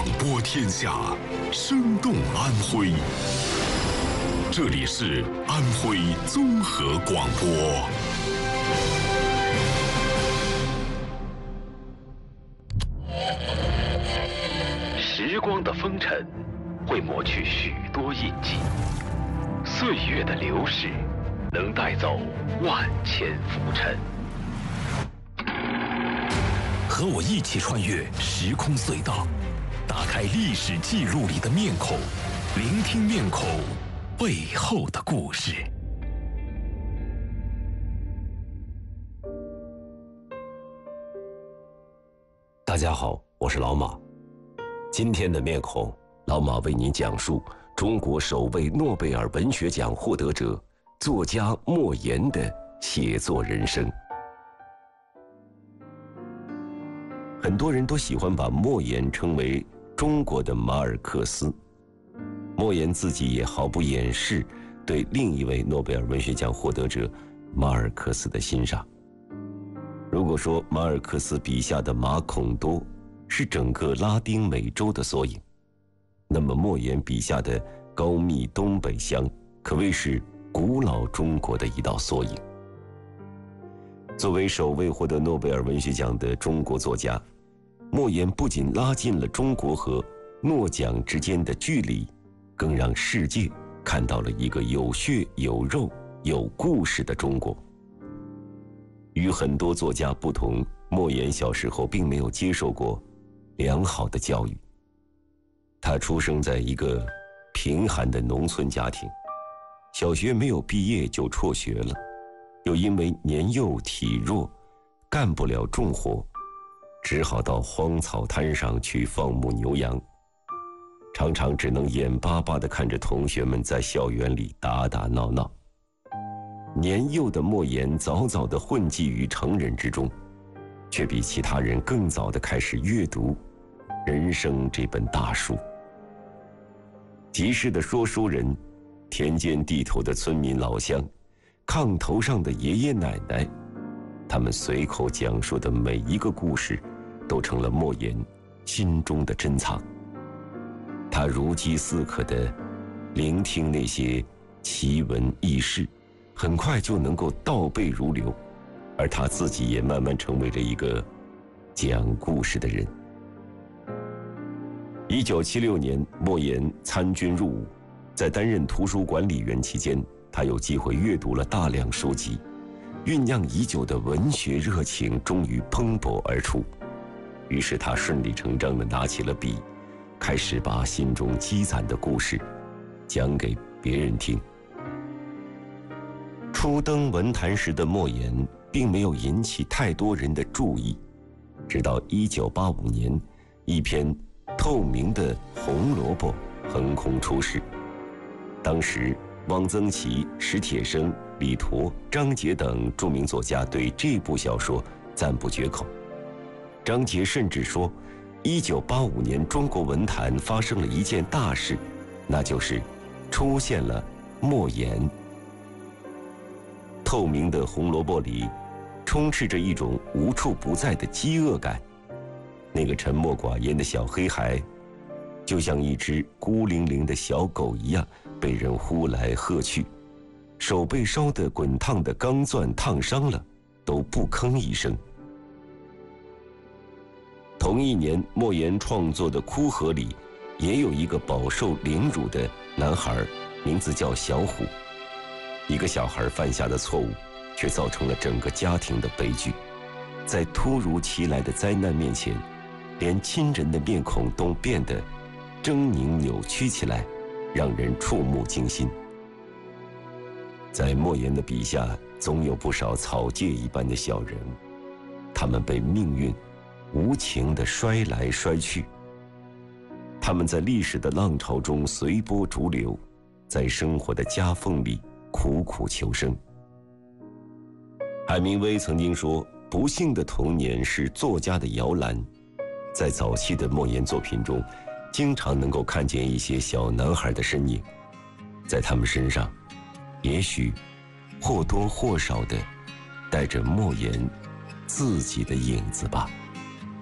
播天下，生动安徽。这里是安徽综合广播。时光的风尘会抹去许多印记，岁月的流逝能带走万千浮尘。和我一起穿越时空隧道，打开历史记录里的面孔，聆听面孔背后的故事。 大家好，我是老马。今天的面孔，老马为您讲述中国首位诺贝尔文学奖获得者作家莫言的写作人生。很多人都喜欢把莫言称为中国的马尔克斯，莫言自己也毫不掩饰对另一位诺贝尔文学奖获得者马尔克斯的欣赏。如果说马尔克斯笔下的马孔多是整个拉丁美洲的缩影，那么莫言笔下的高密东北乡可谓是古老中国的一道缩影。作为首位获得诺贝尔文学奖的中国作家，莫言不仅拉近了中国和诺奖之间的距离，更让世界看到了一个有血有肉有故事的中国。与很多作家不同，莫言小时候并没有接受过良好的教育。他出生在一个贫寒的农村家庭，小学没有毕业就辍学了，又因为年幼体弱干不了重活，只好到荒草滩上去放牧牛羊，常常只能眼巴巴地看着同学们在校园里打打闹闹。年幼的莫言早早地混迹于成人之中，却比其他人更早地开始阅读人生这本大书。集市的说书人，田间地头的村民老乡，炕头上的爷爷奶奶，他们随口讲述的每一个故事都成了莫言心中的珍藏。他如饥似渴地聆听那些奇闻异事，很快就能够倒背如流，而他自己也慢慢成为了一个讲故事的人。1976年，莫言参军入伍，在担任图书管理员期间，他有机会阅读了大量书籍，酝酿已久的文学热情终于蓬勃而出。于是他顺理成章地拿起了笔，开始把心中积攒的故事讲给别人听。初登文坛时的莫言并没有引起太多人的注意，直到1985年，一篇透明的红萝卜横空出世。当时汪曾祺、史铁生、李陀、张杰等著名作家对这部小说赞不绝口。张杰甚至说，1985年中国文坛发生了一件大事，那就是出现了莫言。透明的红萝卜里充斥着一种无处不在的饥饿感，那个沉默寡言的小黑孩就像一只孤零零的小狗一样被人呼来喝去，手被烧得滚烫的钢钻烫伤了都不吭一声。同一年，莫言创作的《哭河》里也有一个饱受凌辱的男孩，名字叫小虎。一个小孩犯下的错误，却造成了整个家庭的悲剧。在突如其来的灾难面前，连亲人的面孔都变得狰狞扭曲起来，让人触目惊心。在莫言的笔下，总有不少草芥一般的小人物，他们被命运无情地摔来摔去，他们在历史的浪潮中随波逐流，在生活的夹缝里苦苦求生。海明威曾经说，不幸的童年是作家的摇篮。在早期的莫言作品中，经常能够看见一些小男孩的身影，在他们身上，也许或多或少地带着莫言自己的影子吧。